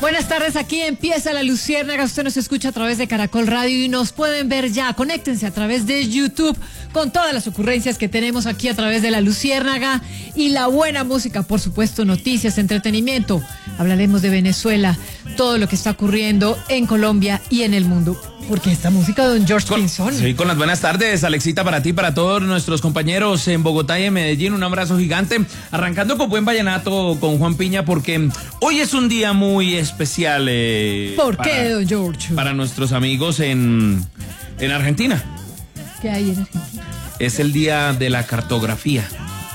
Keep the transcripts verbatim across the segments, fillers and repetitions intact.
Buenas tardes, aquí empieza La Luciérnaga. Usted nos escucha a través de Caracol Radio y nos pueden ver ya. Conéctense a través de YouTube con todas las ocurrencias que tenemos aquí a través de La Luciérnaga y la buena música, por supuesto, noticias, entretenimiento. Hablaremos de Venezuela, todo lo que está ocurriendo en Colombia y en el mundo. Porque esta música de don George con, Pinzón. Sí, con las buenas tardes, Alexita, para ti, para todos nuestros compañeros en Bogotá y en Medellín. Un abrazo gigante. Arrancando con buen vallenato con Juan Piña, porque hoy es un día muy especial. Eh, ¿Por para, qué, don George? Para nuestros amigos en, en Argentina. ¿Qué hay en Argentina? Es el día de la cartografía.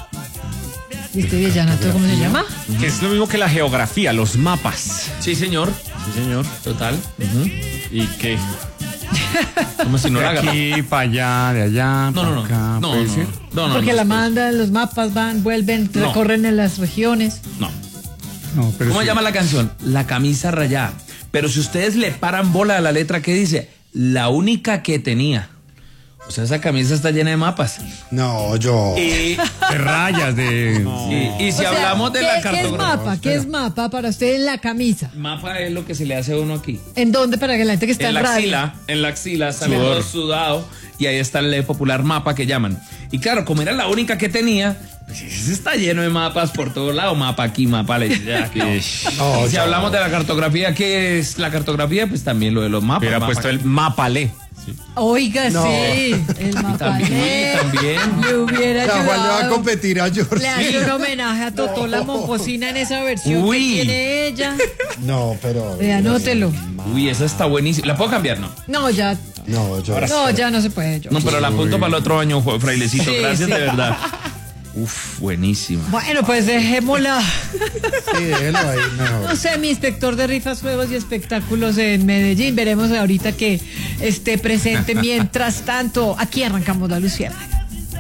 ¿Y este villanato cómo se llama? Que es lo mismo que la geografía, los mapas. Sí, señor. Sí, señor. Total. Uh-huh. ¿Y qué? Como si no de la agarra. aquí para allá, de allá, no, no, no. acá, No, ¿puede no, ser? no, no, Porque no, la no, mandan, los mapas van, vuelven, No. recorren en las regiones. No. No, pero ¿Cómo sí. llama la canción? La camisa rayada. Pero si ustedes le paran bola a la letra, ¿qué dice? La única que tenía. O sea, esa camisa está llena de mapas. No, yo. Y, De rayas, de... no. y, y si O sea, hablamos de ¿qué, la ¿qué es cartografía. mapa? ¿Qué es mapa para usted en la camisa? Mapa es lo que se le hace a uno aquí. ¿En dónde para que la gente que está En en, la radio? axila, en la axila sale Sudor. todo sudado y ahí está el popular mapa que llaman. Y claro, como era la única que tenía, pues ese está lleno de mapas por todos lados, mapa aquí, mapa allá. No. No, Y si yo- hablamos de la cartografía, ¿qué es la cartografía? Pues también lo de los mapas. Hubiera mapa puesto aquí. el mapalé. Oiga, No. sí, el mapa. También, eh, también. Le hubiera O sea, Juan le va a ayudado. competir a George. Le hace un homenaje a Totó la Momposina en esa versión Uy. que tiene ella. No, pero. Ve, anótelo. Uy, esa está buenísima. ¿La puedo cambiar? No. No, ya. No, yo. No, ya no se puede. George. No, pero la apunto para el otro año, jo- frailecito. Sí, Gracias, sí. de verdad. Uf, buenísima. Bueno, pues dejémosla. Sí, déjelo ahí mejor. No sé, mi inspector de rifas, juegos y espectáculos en Medellín. Veremos ahorita que esté presente. Mientras tanto, aquí arrancamos La Luciérnaga.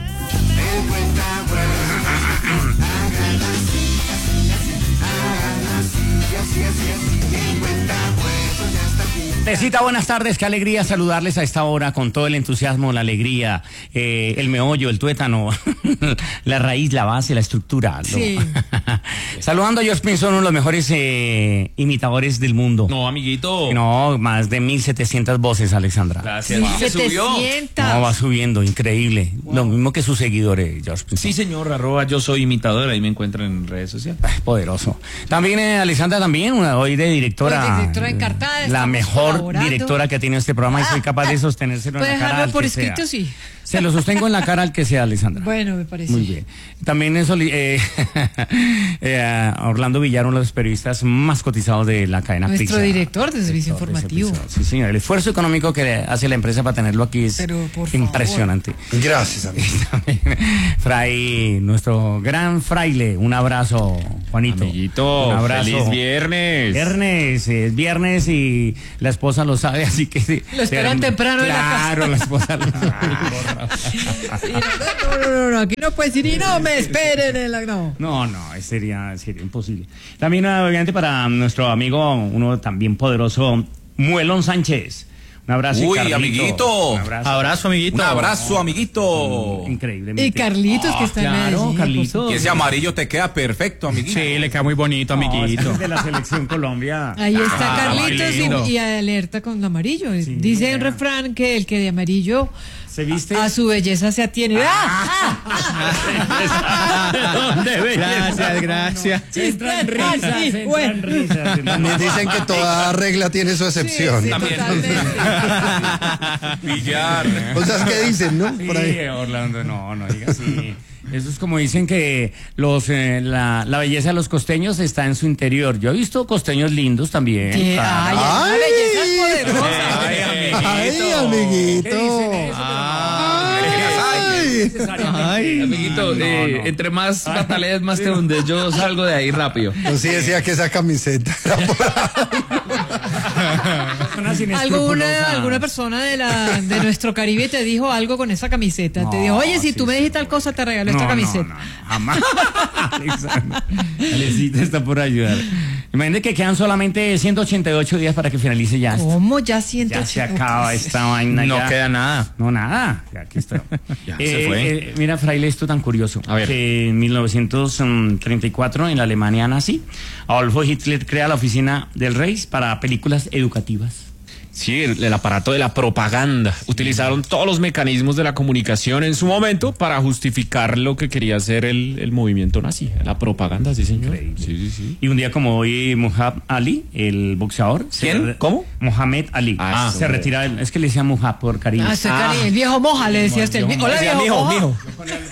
Tecita, buenas tardes, qué alegría saludarles a esta hora con todo el entusiasmo, la alegría, eh, el meollo, el tuétano, la raíz, la base, la estructura. ¿no? Sí. Saludando a George Pinzón, uno de los mejores eh, imitadores del mundo. No, amiguito. No, más de mil setecientas voces, Alexandra. Gracias. Se subió. setecientas. No, va subiendo, increíble. Lo mismo que sus seguidores, George Pinzón. Sí, señor, arroba yo soy imitador, ahí me encuentran en redes sociales. Ay, poderoso. También eh, Alexandra, también, una, hoy de directora. Hoy de directora encartada, La estamos mejor colaborando. directora que ha tenido este programa y soy capaz de sostenérselo en Puede la cara dejarlo al por que escrito, sea. sí. Se lo sostengo en la cara al que sea, Alexandra. Bueno, me parece. Muy bien. También es soli- eh, eh, Orlando Villar, uno de los periodistas más cotizados de la cadena Nuestro Pizza. director de servicio Director informativo. servicio. Sí, señor. El esfuerzo económico que hace la empresa para tenerlo aquí es Pero, por favor. impresionante. Gracias, amigo. También, Fray, nuestro gran fraile, un abrazo, Juanito. Amiguito, un abrazo. feliz viernes. Viernes, es viernes y la esposa lo sabe, así que... sí, Lo esperan se- temprano en la casa. Claro, la esposa lo sabe. Sí, no, no, no, no, aquí no puedes ir y no me esperen en la. No. No, no, sería, sería imposible. También, obviamente, para nuestro amigo, uno también poderoso, Muelón Sánchez. Un abrazo. Uy, Carlito. amiguito. Un abrazo. Abrazo, amiguito. Un abrazo, amiguito. Increíblemente. Y Carlitos, que está en claro, Medellín. Carlitos. Y ese amarillo te queda perfecto, amiguito. Sí, le queda muy bonito, No, amiguito. ese es de la selección Colombia. Ahí está Ah, Carlitos lindo. y, y alerta con lo amarillo. Sí, Dice un ya. refrán que el que de amarillo ¿Se viste? a su belleza se atiene. ¡Ah! ¿Dónde ves? Gracias, gracias. Entra en risas, Ah, sí, entra bueno. en risas. También dicen que toda regla tiene su excepción. Sí, sí, También. totalmente. Villar. Cosas que dicen, ¿no? Por Sí, ahí. Orlando, no, no digas así. Eso es como dicen que los eh, la, la belleza de los costeños está en su interior. Yo he visto costeños lindos también. Sí, claro. ay, Ay. es una belleza poderosa. Ay, Ay, ¿Qué amiguito. dicen eso? Ay. Necesariamente. Amiguito, No, eh, no. entre más pataleas, más te hundes. Yo salgo de ahí rápido. Yo sí decía que esa camiseta era por Personas inescrupulosas. ¿Alguna, alguna persona de la de nuestro Caribe te dijo algo con esa camiseta? te No, dijo, oye, si sí, tú me sí, dijiste tal cosa, te regalo esta No, camiseta. No, no, no, jamás. Alexandra. Alecita está por ayudar. Imagínate que quedan solamente ciento ochenta y ocho días para que finalice ya esto. ¿Cómo ya ciento Ya se acaba esta vaina. No ya. queda nada. No, nada. Ya, aquí está. Ya Eh, se fue. eh, mira, Fraile, esto tan curioso. A ver. Que en mil novecientos treinta y cuatro, en la Alemania nazi, Adolfo Hitler crea la oficina del Reich para películas educativas. Sí, el, el aparato de la propaganda. Utilizaron todos los mecanismos de la comunicación en su momento para justificar lo que quería hacer el, el movimiento nazi. La propaganda, sí, señor. Increíble. Sí, sí, sí. Y un día como hoy, Muhammad Ali, el boxeador. ¿Quién? se- ¿Cómo? Mohamed Ali. Ah, se hombre. retira. del- Es que le decía Muhammad por cariño. Ah, ese cari- el viejo moja, le decía este. El viejo, hola, Decía, viejo mijo, moja.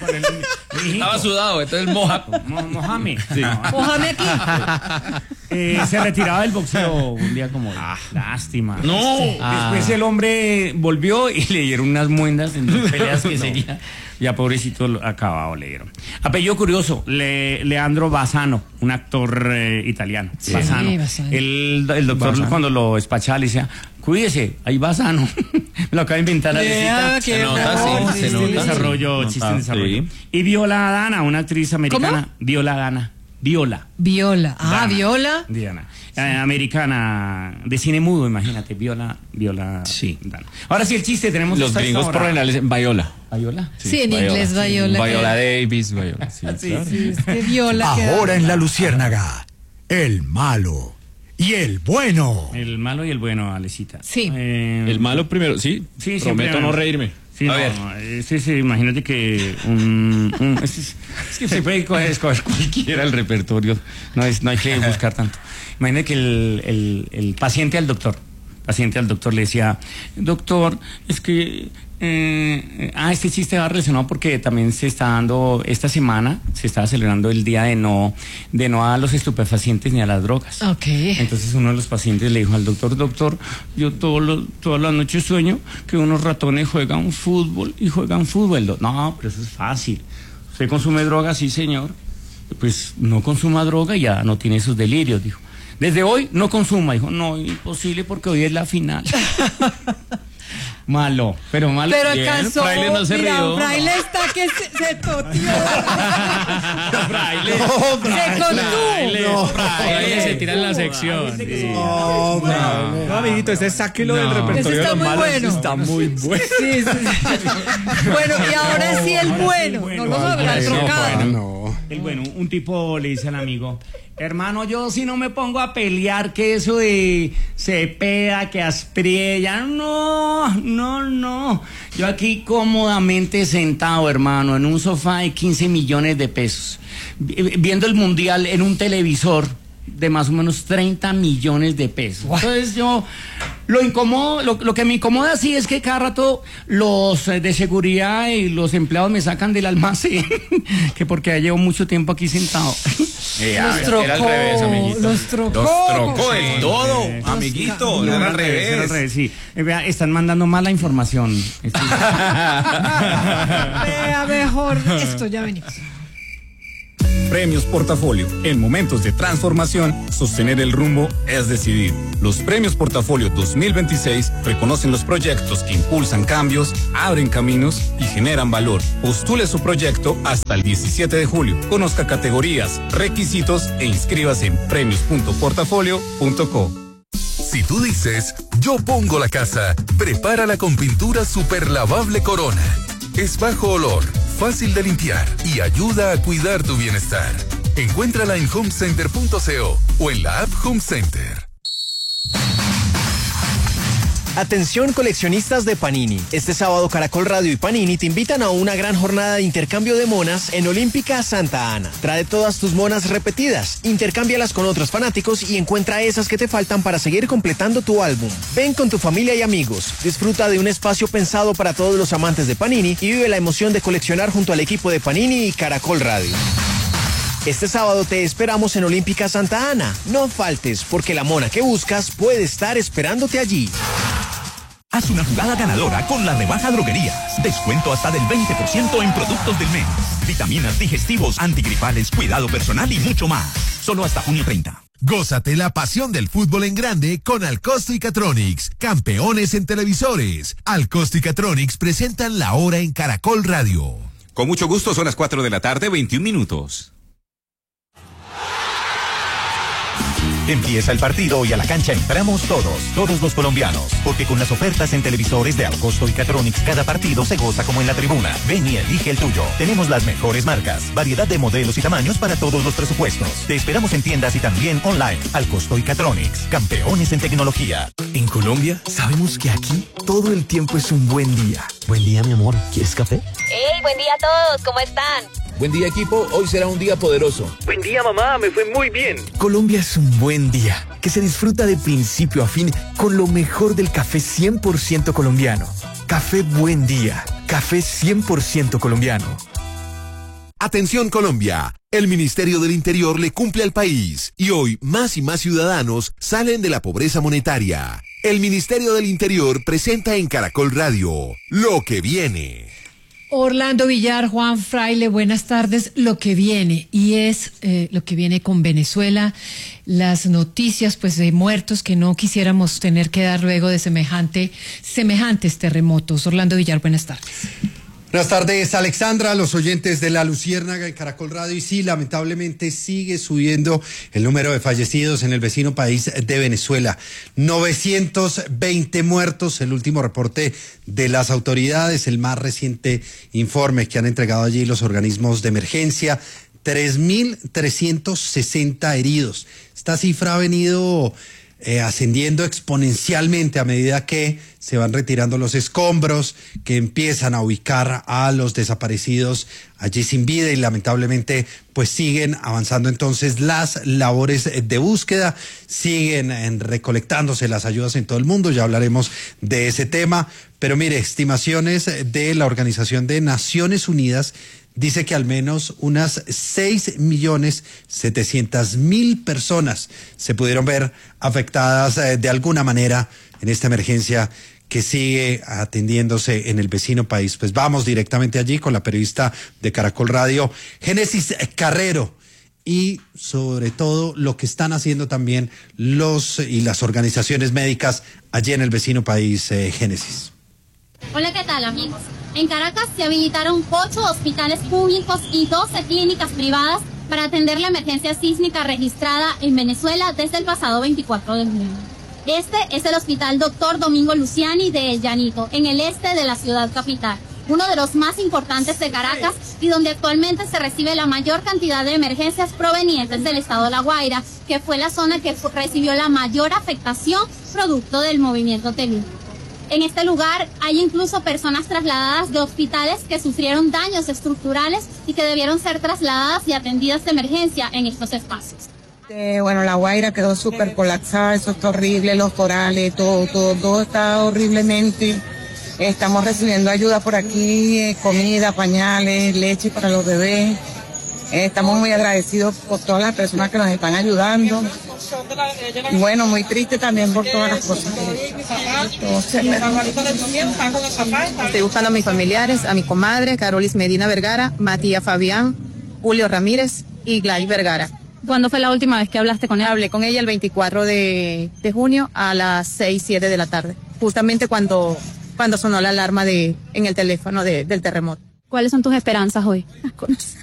mijo. Estaba sudado, entonces moja. Mo- Mohamed. Sí. No, Mójame aquí. eh, se retiraba del boxeo un día como hoy. Lástima. No. Después el hombre volvió y le dieron unas muendas en dos peleas que seguía. Ya pobrecito lo- acabado le dieron. Apellido curioso, Le- Leandro Bassano, un actor eh, italiano. Bassano. Sí, Bassano. El, el doctor Bassano. cuando lo despachaba le decía, cuídese, ahí Bassano. Me lo acaba de inventar la Vea, visita. qué Se nota, bravo, sí, se Chiste en nota. desarrollo, Nota, chiste en desarrollo. sí. Y Viola Dana, una actriz americana. ¿Cómo? Viola Dana. Viola. Viola. Ah, Dana. Viola. Diana. Eh, americana de cine mudo, imagínate, Viola, Viola. Sí. Dana. Ahora sí, el chiste tenemos. Los hasta gringos esta por hora. lo general dicen Viola. Viola. Sí, en inglés Viola. Viola que- Davis, Viola. Sí, Sí, claro. Sí, es que Viola. queda- Ahora en La Luciérnaga, el malo y el bueno. El malo y el bueno, Alecita. Sí. Eh, El malo primero, sí. Sí, Prometo siempre- no reírme. Sí, A no, ver. eh, sí, sí, imagínate que un, un- es, es- es que se puede coger- escoger cualquiera el repertorio, no, es, no hay que buscar tanto. Imagínate que el, el, el paciente al doctor, paciente al doctor le decía, doctor, es que, eh, ah, este chiste va relacionado porque también se está dando, esta semana se está celebrando el día de no, de no a los estupefacientes ni a las drogas. Ok. Entonces uno de los pacientes le dijo al doctor, doctor, yo todo lo- todas las noches sueño que unos ratones juegan fútbol y juegan fútbol. El doc- No, pero eso es fácil. ¿Usted consume droga? Sí, señor. Pues no consuma droga y ya no tiene esos delirios, dijo. Desde hoy no consuma. Dijo, no, imposible porque hoy es la final. Malo, pero malo. Pero Bien, alcanzó. Fraile no se Mira, rió. Fraile está que se, se toteó. Fraile. Se contuvo. No, Fraile se tira en la sección. no, Fraile. No, amiguito, este sáquelo del No. repertorio Ese está de los muy malos. bueno. Está muy bueno. Sí, sí, sí. Bueno, y ahora sí el bueno. No lo habrá Bueno, trocado. no. El bueno, un tipo le dice al amigo, hermano, yo si no me pongo a pelear que eso de Cepeda, que Asprilla, no, no, no. Yo aquí cómodamente sentado, hermano, en un sofá de quince millones de pesos, vi- viendo el mundial en un televisor de más o menos treinta millones de pesos. Entonces yo lo incomodo, lo, lo que me incomoda sí es que cada rato los eh, de seguridad y los empleados me sacan del almacén, que porque ya llevo mucho tiempo aquí sentado. Los trocó. Era al revés, amiguito. Los trocó. Los trocó del todo, Sí. amiguito. No, Era al era revés. al revés, sí. Eh, vea, están mandando mala información. Estoy- Vea mejor. Esto ya venimos. Premios Portafolio. En momentos de transformación, sostener el rumbo es decidir. Los Premios Portafolio dos mil veintiséis reconocen los proyectos que impulsan cambios, abren caminos y generan valor. Postule su proyecto hasta el diecisiete de julio. Conozca categorías, requisitos e inscríbase en premios punto portafolio punto co. Si tú dices, yo pongo la casa, prepárala con pintura super lavable Corona. Es bajo olor, fácil de limpiar y ayuda a cuidar tu bienestar. Encuéntrala en home center punto co o en la app Home Center. Atención coleccionistas de Panini. Este sábado Caracol Radio y Panini te invitan a una gran jornada de intercambio de monas en Olímpica Santa Ana. Trae todas tus monas repetidas, intercámbialas con otros fanáticos y encuentra esas que te faltan para seguir completando tu álbum. Ven con tu familia y amigos, disfruta de un espacio pensado para todos los amantes de Panini y vive la emoción de coleccionar junto al equipo de Panini y Caracol Radio. Este sábado te esperamos en Olímpica Santa Ana. No faltes, porque la mona que buscas puede estar esperándote allí. Haz una jugada ganadora con la rebaja droguerías. Descuento hasta del veinte por ciento en productos del mes. Vitaminas, digestivos, antigripales, cuidado personal y mucho más. Solo hasta junio treinta. Gózate la pasión del fútbol en grande con Alcosto y Catronics, campeones en televisores. Alcosto y Catronics presentan la hora en Caracol Radio. Con mucho gusto, son las cuatro de la tarde, veintiún minutos. Empieza el partido y a la cancha entramos todos, todos los colombianos, porque con las ofertas en televisores de Alcosto y Catronics cada partido se goza como en la tribuna. Ven y elige el tuyo. Tenemos las mejores marcas, variedad de modelos y tamaños para todos los presupuestos. Te esperamos en tiendas y también online. Alcosto y Catronics, campeones en tecnología. En Colombia sabemos que aquí todo el tiempo es un buen día. Buen día, mi amor. ¿Quieres café? ¡Hey, buen día a todos! ¿Cómo están? Buen día, equipo. Hoy será un día poderoso. Buen día, mamá. Me fue muy bien. Colombia es un buen día que se disfruta de principio a fin con lo mejor del café cien por ciento colombiano. Café Buen Día. Café cien por ciento colombiano. Atención Colombia, el Ministerio del Interior le cumple al país y hoy más y más ciudadanos salen de la pobreza monetaria. El Ministerio del Interior presenta en Caracol Radio Lo que viene. Orlando Villar, Juan Fraile, buenas tardes. Lo que viene, y es eh, lo que viene con Venezuela, las noticias pues de muertos que no quisiéramos tener que dar luego de semejante, semejantes terremotos. Orlando Villar, buenas tardes. Buenas tardes, Alexandra, los oyentes de La Luciérnaga en Caracol Radio. Y sí, lamentablemente sigue subiendo el número de fallecidos en el vecino país de Venezuela. novecientos veinte muertos, el último reporte de las autoridades, el más reciente informe que han entregado allí los organismos de emergencia. tres mil trescientos sesenta heridos. Esta cifra ha venido Eh, ascendiendo exponencialmente a medida que se van retirando los escombros, que empiezan a ubicar a los desaparecidos allí sin vida y lamentablemente pues siguen avanzando entonces las labores de búsqueda, siguen en, recolectándose las ayudas en todo el mundo, ya hablaremos de ese tema, pero mire, estimaciones de la Organización de Naciones Unidas dice que al menos unas seis millones setecientas mil personas se pudieron ver afectadas eh, de alguna manera en esta emergencia que sigue atendiéndose en el vecino país. Pues vamos directamente allí con la periodista de Caracol Radio, Génesis Carrero, y sobre todo lo que están haciendo también los y las organizaciones médicas allí en el vecino país, eh, Génesis. Hola, ¿qué tal, amigos? En Caracas se habilitaron ocho hospitales públicos y doce clínicas privadas para atender la emergencia sísmica registrada en Venezuela desde el pasado veinticuatro de junio. Este es el Hospital Doctor Domingo Luciani de El Llanito, en el este de la ciudad capital, uno de los más importantes de Caracas y donde actualmente se recibe la mayor cantidad de emergencias provenientes del estado de La Guaira, que fue la zona que recibió la mayor afectación producto del movimiento telúrico. En este lugar hay incluso personas trasladadas de hospitales que sufrieron daños estructurales y que debieron ser trasladadas y atendidas de emergencia en estos espacios. Eh, bueno, La Guaira quedó súper colapsada, eso está horrible, los corales, todo, todo, todo está horriblemente. Estamos recibiendo ayuda por aquí, eh, comida, pañales, leche para los bebés. Eh, estamos muy agradecidos por todas las personas que nos están ayudando. Y bueno, muy triste también por todas las cosas. Estoy buscando a mis familiares, a mi comadre, Carolis Medina Vergara, Matías Fabián, Julio Ramírez y Gladys Vergara. ¿Cuándo fue la última vez que hablaste con ella? Hablé con ella el veinticuatro de junio a las seis, siete de la tarde, justamente cuando, cuando sonó la alarma de, en el teléfono de, del terremoto. ¿Cuáles son tus esperanzas hoy?